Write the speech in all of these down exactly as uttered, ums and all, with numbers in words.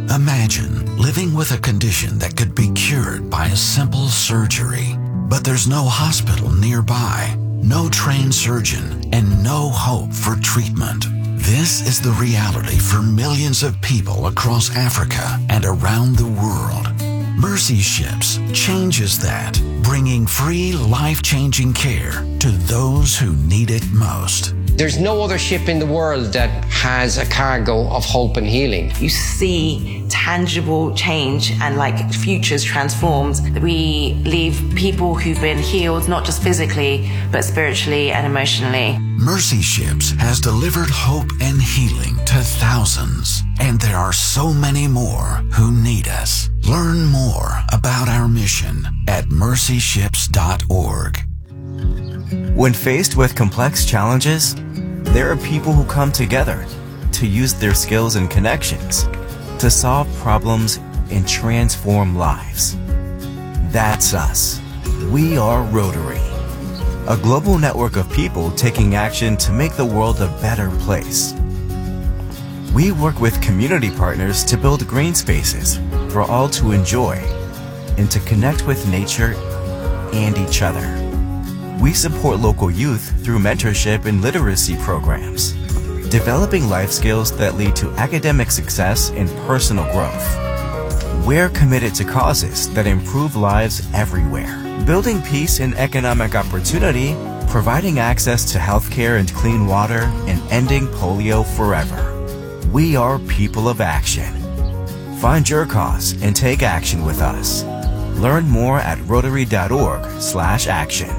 Imagine living with a condition that could be cured by a simple surgery, but there's no hospital nearby, no trained surgeon, and no hope for treatment. This is the reality for millions of people across Africa and around the world. Mercy Ships changes that, bringing free, life-changing care to those who need it most. There's no other ship in the world that has a cargo of hope and healing. You see tangible change and like futures transformed. We leave people who've been healed, not just physically, but spiritually and emotionally. Mercy Ships has delivered hope and healing to thousands, and there are so many more who need us. Learn more about our mission at mercy ships dot org. When faced with complex challenges, there are people who come together to use their skills and connections to solve problems and transform lives. That's us. We are Rotary, a global network of people taking action to make the world a better place. We work with community partners to build green spaces for all to enjoy and to connect with nature and each other. We support local youth through mentorship and literacy programs, developing life skills that lead to academic success and personal growth. We're committed to causes that improve lives everywhere, building peace and economic opportunity, providing access to healthcare and clean water, and ending polio forever. We are people of action. Find your cause and take action with us. Learn more at rotary dot org slash action.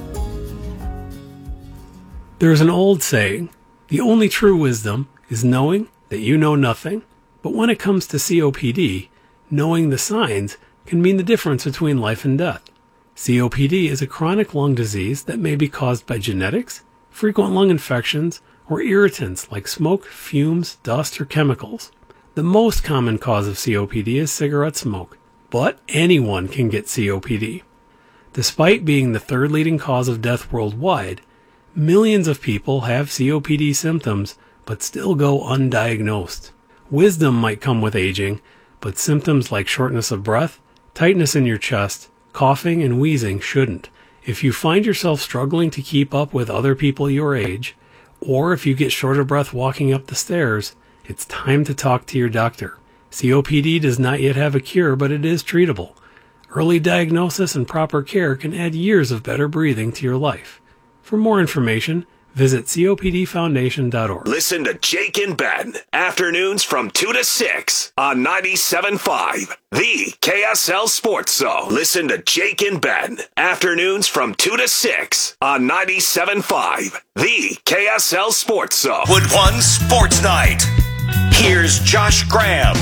There is an old saying, the only true wisdom is knowing that you know nothing. But when it comes to C O P D, knowing the signs can mean the difference between life and death. C O P D is a chronic lung disease that may be caused by genetics, frequent lung infections, or irritants like smoke, fumes, dust, or chemicals. The most common cause of C O P D is cigarette smoke, but anyone can get C O P D. Despite being the third leading cause of death worldwide, millions of people have C O P D symptoms but still go undiagnosed. Wisdom might come with aging, but symptoms like shortness of breath, tightness in your chest, coughing, and wheezing shouldn't. If you find yourself struggling to keep up with other people your age, or if you get short of breath walking up the stairs, it's time to talk to your doctor. C O P D does not yet have a cure, but it is treatable. Early diagnosis and proper care can add years of better breathing to your life. For more information, visit C O P D foundation dot org. Listen to Jake and Ben, afternoons from two to six on ninety-seven point five, the K S L Sports Zone. Listen to Jake and Ben, afternoons from two to six on ninety-seven point five, the K S L Sports Zone. Wood One Sports Night. Here's Josh Graham.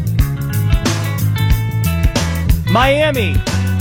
Miami,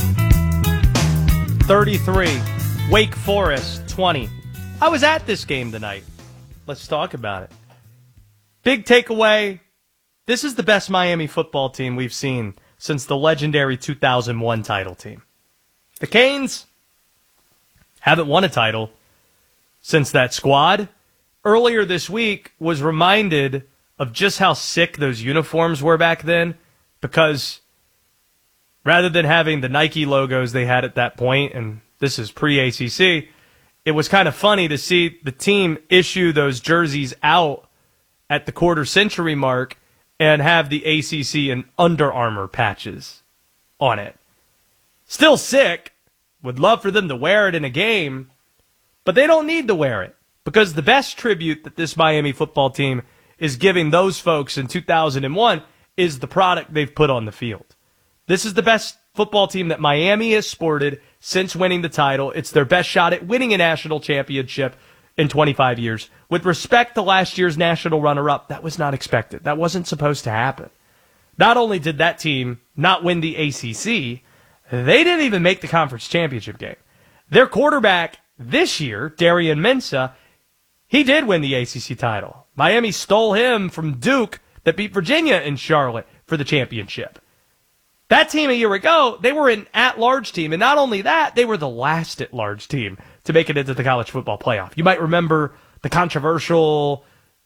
thirty-three. Wake Forest, twenty. I was at this game tonight. Let's talk about it. Big takeaway. This is the best Miami football team we've seen since the legendary two thousand one title team. The Canes haven't won a title since that squad. Earlier this week was reminded of just how sick those uniforms were back then, because rather than having the Nike logos they had at that point, and this is pre-A C C, it was kind of funny to see the team issue those jerseys out at the quarter century mark and have the A C C and Under Armour patches on it. Still sick. Would love for them to wear it in a game, but they don't need to wear it, because the best tribute that this Miami football team is giving those folks in two thousand one is the product they've put on the field. This is the best football team that Miami has sported since winning the title. It's their best shot at winning a national championship in twenty-five years. With respect to last year's national runner-up, that was not expected. That wasn't supposed to happen. Not only did that team not win the A C C, they didn't even make the conference championship game. Their quarterback this year, Darian Mensah, he did win the A C C title. Miami stole him from Duke that beat Virginia in Charlotte for the championship. That team a year ago, they were an at-large team, and not only that, they were the last at-large team to make it into the college football playoff. You might remember the controversial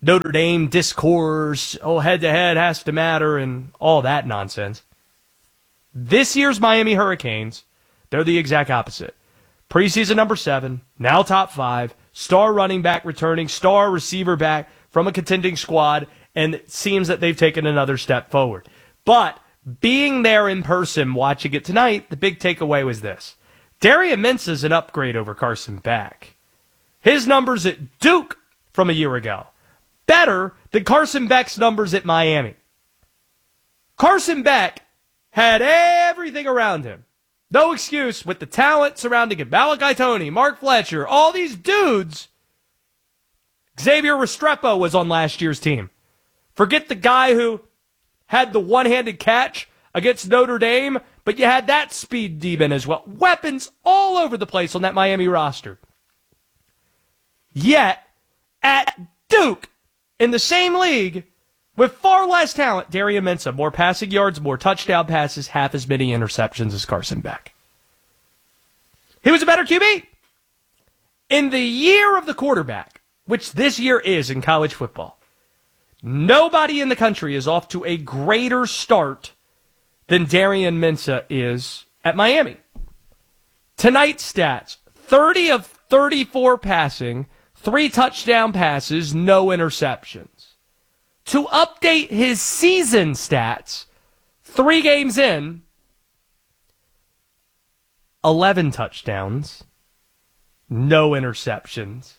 Notre Dame discourse, oh, head-to-head has to matter, and all that nonsense. This year's Miami Hurricanes, they're the exact opposite. Preseason number seven, now top five, star running back returning, star receiver back from a contending squad, and it seems that they've taken another step forward. But being there in person, watching it tonight, the big takeaway was this. Darian Mensah's an upgrade over Carson Beck. His numbers at Duke from a year ago, better than Carson Beck's numbers at Miami. Carson Beck had everything around him. No excuse with the talent surrounding him. Malachi Toney, Mark Fletcher, all these dudes. Xavier Restrepo was on last year's team. Forget the guy who had the one-handed catch against Notre Dame, but you had that speed demon as well. Weapons all over the place on that Miami roster. Yet, at Duke, in the same league, with far less talent, Darian Mensah, more passing yards, more touchdown passes, half as many interceptions as Carson Beck. He was a better Q B. In the year of the quarterback, which this year is in college football, nobody in the country is off to a greater start than Darian Mensah is at Miami. Tonight's stats, thirty of thirty-four passing, three touchdown passes, no interceptions. To update his season stats, three games in, eleven touchdowns, no interceptions,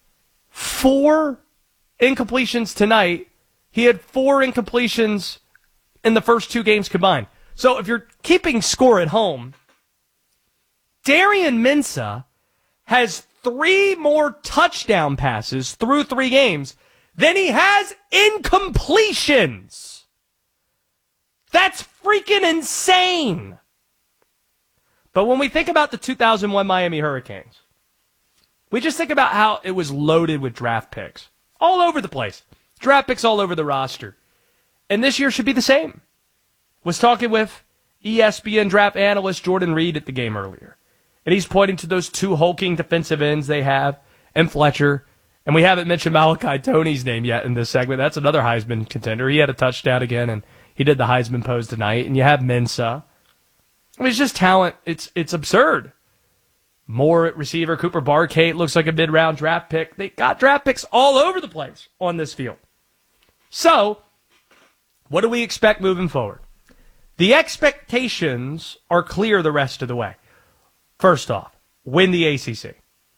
four incompletions tonight. He had four incompletions in the first two games combined. So if you're keeping score at home, Darian Mensah has three more touchdown passes through three games than he has incompletions. That's freaking insane. But when we think about the two thousand one Miami Hurricanes, we just think about how it was loaded with draft picks. All over the place. Draft picks all over the roster. And this year should be the same. Was talking with E S P N draft analyst Jordan Reed at the game earlier. And he's pointing to those two hulking defensive ends they have, and Fletcher. And we haven't mentioned Malachi Toney's name yet in this segment. That's another Heisman contender. He had a touchdown again, and he did the Heisman pose tonight. And you have Mensah. I mean, it's just talent. It's it's absurd. Moore at receiver. Cooper Barkate looks like a mid-round draft pick. They got draft picks all over the place on this field. So, what do we expect moving forward? The expectations are clear the rest of the way. First off, win the A C C.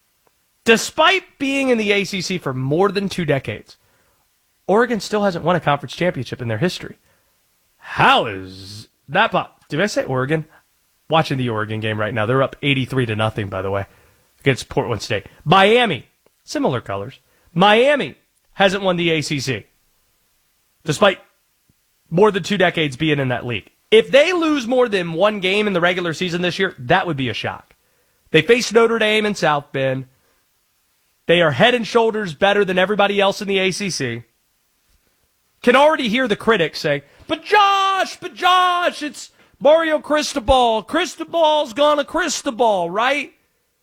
Despite being in the A C C for more than two decades, Oregon still hasn't won a conference championship in their history. How is that possible? Did I say Oregon? Watching the Oregon game right now. They're up eighty-three to nothing, by the way, against Portland State. Miami, similar colors. Miami hasn't won the A C C, despite more than two decades being in that league. If they lose more than one game in the regular season this year, that would be a shock. They face Notre Dame and South Bend. They are head and shoulders better than everybody else in the A C C. Can already hear the critics say, but Josh, but Josh, it's Mario Cristobal. Cristobal's gonna Cristobal, right?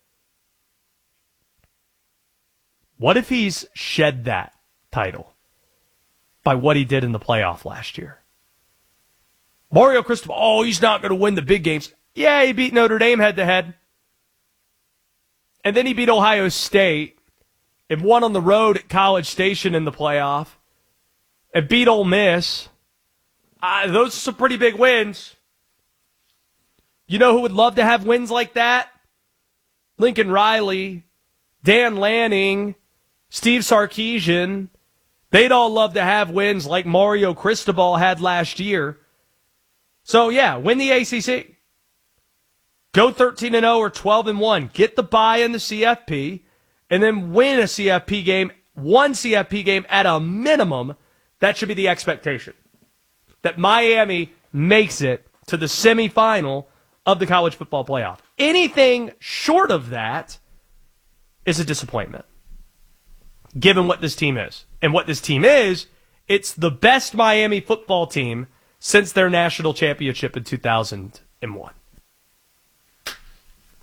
What if he's shed that title by what he did in the playoff last year? Mario Cristobal, oh, he's not going to win the big games. Yeah, he beat Notre Dame head-to-head. And then he beat Ohio State and won on the road at College Station in the playoff and beat Ole Miss. Uh, those are some pretty big wins. You know who would love to have wins like that? Lincoln Riley, Dan Lanning, Steve Sarkisian. They'd all love to have wins like Mario Cristobal had last year. So, yeah, win the A C C. Go thirteen and oh or twelve and one. Get the bye in the C F P, and then win a C F P game, one C F P game at a minimum. That should be the expectation. That Miami makes it to the semifinal of the college football playoff. Anything short of that is a disappointment, given what this team is. And what this team is, it's the best Miami football team since their national championship in two thousand one.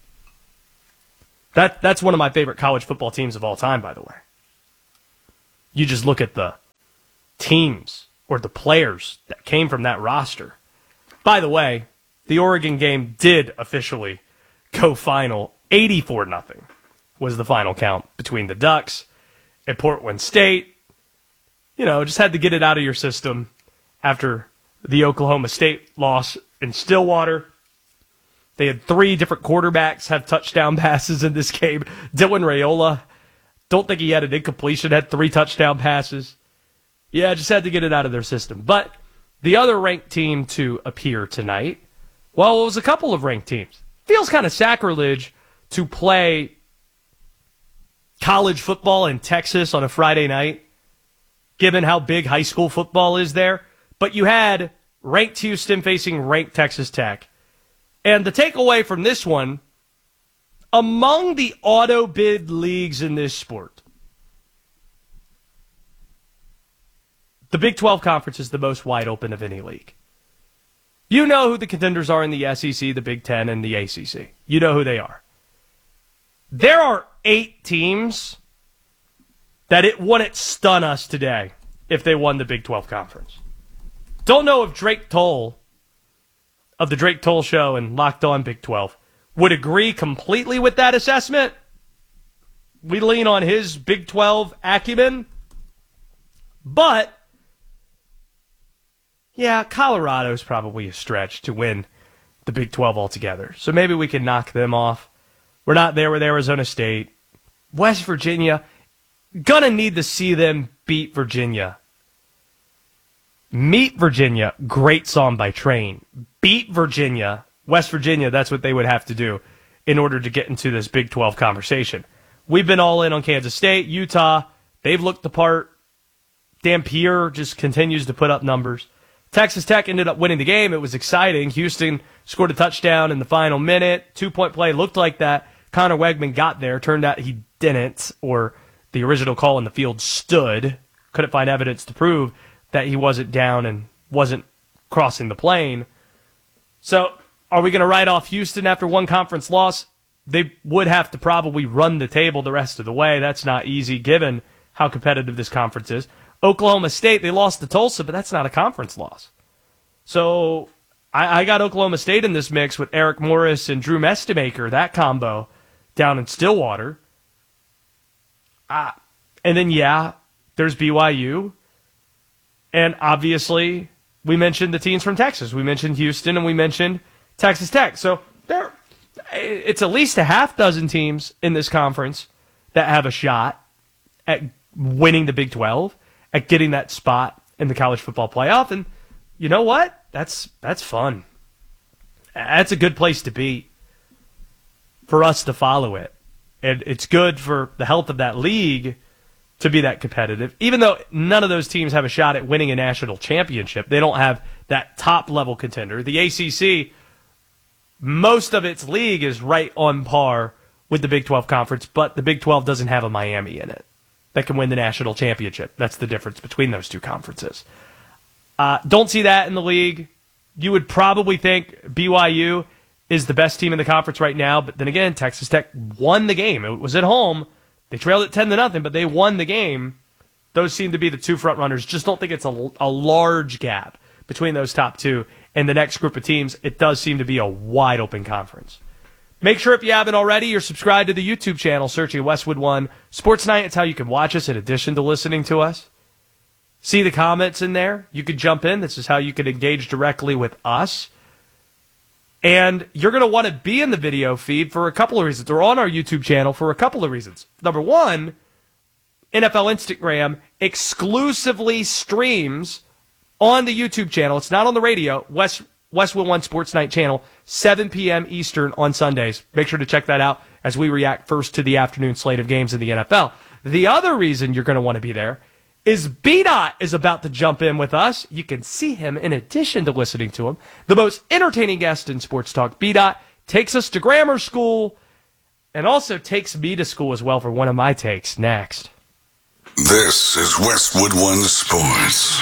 That, that's one of my favorite college football teams of all time, by the way. You just look at the teams or the players that came from that roster. By the way, the Oregon game did officially go final. eighty-four nothing was the final count between the Ducks and Portland State. You know, just had to get it out of your system after the Oklahoma State loss in Stillwater. They had three different quarterbacks have touchdown passes in this game. Dylan Raiola, don't think he had an incompletion, had three touchdown passes. Yeah, just had to get it out of their system. But the other ranked team to appear tonight, well, it was a couple of ranked teams. Feels kind of sacrilege to play college football in Texas on a Friday night, given how big high school football is there. But you had ranked Houston facing ranked Texas Tech. And the takeaway from this one, among the auto bid leagues in this sport, the Big twelve Conference is the most wide open of any league. You know who the contenders are in the S E C, the Big Ten, and the A C C. You know who they are. There are eight teams that it wouldn't stun us today if they won the Big twelve Conference. Don't know if Drake Toll of the Drake Toll Show and Locked On Big twelve would agree completely with that assessment. We lean on his Big twelve acumen. But, yeah, Colorado's probably a stretch to win the Big twelve altogether. So maybe we can knock them off. We're not there with Arizona State. West Virginia, gonna need to see them beat Virginia. Meet Virginia, great song by Train. Beat Virginia, West Virginia, that's what they would have to do in order to get into this Big twelve conversation. We've been all in on Kansas State, Utah. They've looked the part. Dampier just continues to put up numbers. Texas Tech ended up winning the game. It was exciting. Houston scored a touchdown in the final minute. Two-point play looked like that. Connor Wegman got there. Turned out he didn't, or the original call in the field stood. Couldn't find evidence to prove that he wasn't down and wasn't crossing the plane. So are we going to write off Houston after one conference loss? They would have to probably run the table the rest of the way. That's not easy given how competitive this conference is. Oklahoma State, they lost to Tulsa, but that's not a conference loss. So I, I got Oklahoma State in this mix with Eric Morris and Drew Mestemaker, that combo down in Stillwater. Uh, and then, yeah, there's B Y U. And obviously, we mentioned the teams from Texas. We mentioned Houston, and we mentioned Texas Tech. So there, it's at least a half dozen teams in this conference that have a shot at winning the Big twelve, at getting that spot in the college football playoff. And you know what? That's that's fun. That's a good place to be for us to follow it. And it's good for the health of that league to be that competitive. Even though none of those teams have a shot at winning a national championship, they don't have that top-level contender. The A C C, most of its league is right on par with the Big twelve Conference, but the Big twelve doesn't have a Miami in it that can win the national championship. That's the difference between those two conferences. Uh, don't see that in the league. You would probably think B Y U is the best team in the conference right now, but then again, Texas Tech won the game. It was at home. They trailed it ten to nothing, but they won the game. Those seem to be the two front runners. Just don't think it's a, a large gap between those top two and the next group of teams. It does seem to be a wide open conference. Make sure if you haven't already, you're subscribed to the YouTube channel, searching Westwood One Sports Night. It's how you can watch us in addition to listening to us. See the comments in there. You can jump in. This is how you can engage directly with us. And you're going to want to be in the video feed for a couple of reasons, or on our YouTube channel for a couple of reasons. Number one, N F L Instagram exclusively streams on the YouTube channel. It's not on the radio. West Westwood One Sports Night channel, seven p.m. Eastern on Sundays. Make sure to check that out as we react first to the afternoon slate of games in the N F L. The other reason you're going to want to be there is B-Dot is about to jump in with us. You can see him in addition to listening to him. The most entertaining guest in sports talk. B-Dot takes us to grammar school and also takes me to school as well for one of my takes next. This is Westwood One Sports.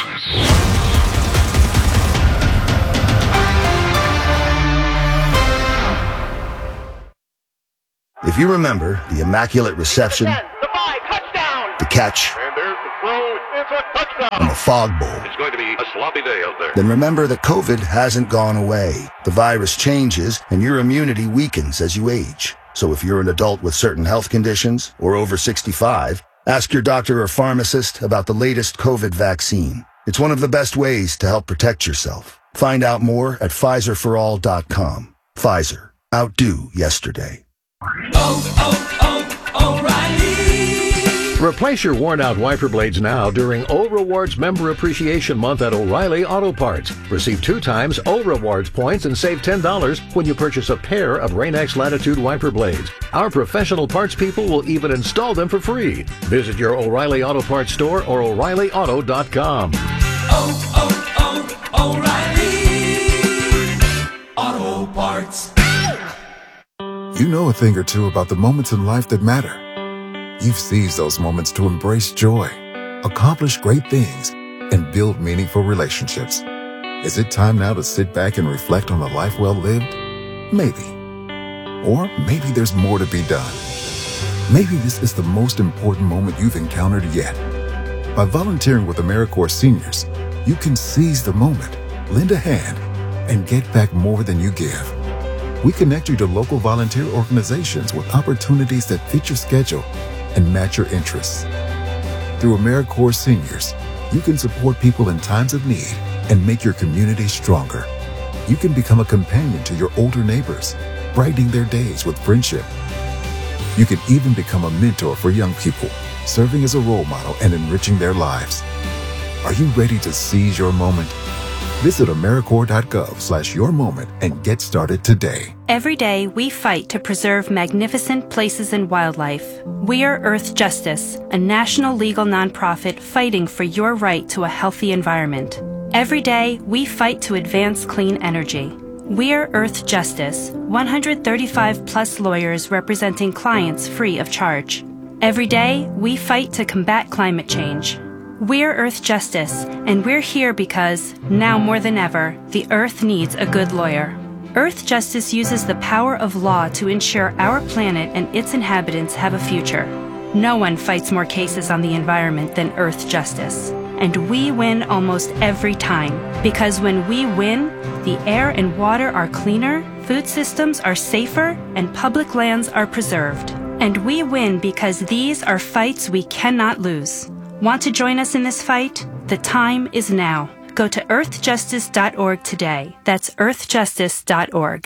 If you remember the immaculate reception, the catch, and the fog bowl. It's going to be a sloppy day out there. Then remember that COVID hasn't gone away. The virus changes and your immunity weakens as you age. So if you're an adult with certain health conditions or over sixty-five, ask your doctor or pharmacist about the latest COVID vaccine. It's one of the best ways to help protect yourself. Find out more at Pfizer for all dot com. Pfizer. Outdo yesterday. Oh, oh, oh, O'Reilly! Replace your worn-out wiper blades now during O Rewards Member Appreciation Month at O'Reilly Auto Parts. Receive two times O Rewards points and save ten dollars when you purchase a pair of Rain-X Latitude wiper blades. Our professional parts people will even install them for free. Visit your O'Reilly Auto Parts store or O'Reilly Auto dot com. Oh, oh, oh, O'Reilly Auto Parts. You know a thing or two about the moments in life that matter. You've seized those moments to embrace joy, accomplish great things, and build meaningful relationships. Is it time now to sit back and reflect on a life well lived? Maybe. Or maybe there's more to be done. Maybe this is the most important moment you've encountered yet. By volunteering with AmeriCorps Seniors, you can seize the moment, lend a hand, and get back more than you give. We connect you to local volunteer organizations with opportunities that fit your schedule and match your interests. Through AmeriCorps Seniors, you can support people in times of need and make your community stronger. You can become a companion to your older neighbors, brightening their days with friendship. You can even become a mentor for young people, serving as a role model and enriching their lives. Are you ready to seize your moment? Visit AmeriCorps dot gov slash your moment and get started today. Every day, we fight to preserve magnificent places and wildlife. We are Earth Justice, a national legal nonprofit fighting for your right to a healthy environment. Every day, we fight to advance clean energy. We are Earth Justice, one hundred thirty-five plus lawyers representing clients free of charge. Every day, we fight to combat climate change. We're Earth Justice, and we're here because, now more than ever, the Earth needs a good lawyer. Earth Justice uses the power of law to ensure our planet and its inhabitants have a future. No one fights more cases on the environment than Earth Justice. And we win almost every time, because when we win, the air and water are cleaner, food systems are safer, and public lands are preserved. And we win because these are fights we cannot lose. Want to join us in this fight? The time is now. Go to earth justice dot org today. That's earth justice dot org.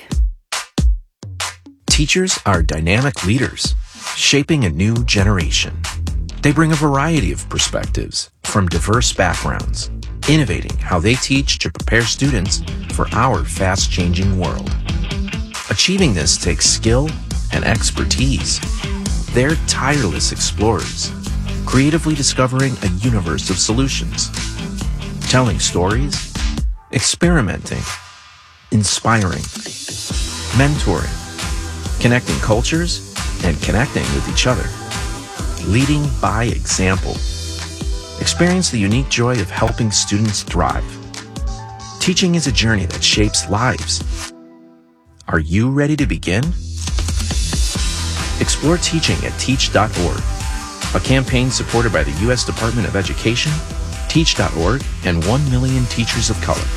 Teachers are dynamic leaders, shaping a new generation. They bring a variety of perspectives from diverse backgrounds, innovating how they teach to prepare students for our fast-changing world. Achieving this takes skill and expertise. They're tireless explorers, creatively discovering a universe of solutions, telling stories, experimenting, inspiring, mentoring, connecting cultures, and connecting with each other, leading by example. Experience the unique joy of helping students thrive. Teaching is a journey that shapes lives. Are you ready to begin? Explore teaching at teach dot org. A campaign supported by the U S Department of Education, teach dot org, and one million teachers of color.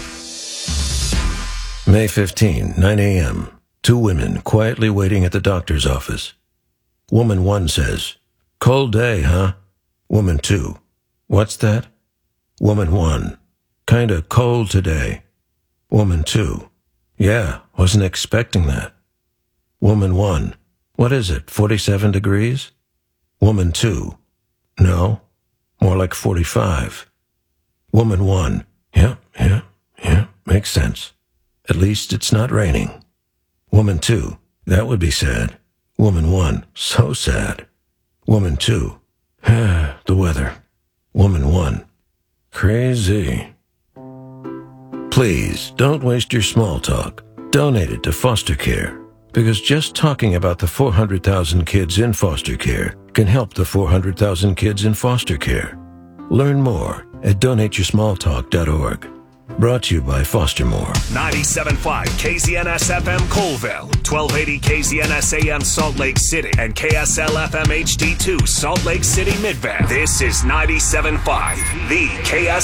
May fifteenth, nine a.m. Two women quietly waiting at the doctor's office. Woman one says, "Cold day, huh?" Woman two, "What's that?" Woman one, "Kinda cold today." Woman two, "Yeah, wasn't expecting that." Woman one, "What is it, forty-seven degrees?" Woman two, "No, more like forty-five." Woman one, "Yeah, yeah, yeah, makes sense. At least it's not raining." Woman two, "That would be sad." Woman one, "So sad." Woman two, "Ah, the weather." Woman one, "Crazy." Please, don't waste your small talk. Donate it to foster care. Because just talking about the four hundred thousand kids in foster care can help the four hundred thousand kids in foster care. Learn more at donate your small talk dot org. Brought to you by Foster Moore. ninety-seven point five K Z N S F M Colville, twelve eighty K Z N S A M Salt Lake City, and K S L F M H D two Salt Lake City Midvale. This is ninety-seven point five, the K S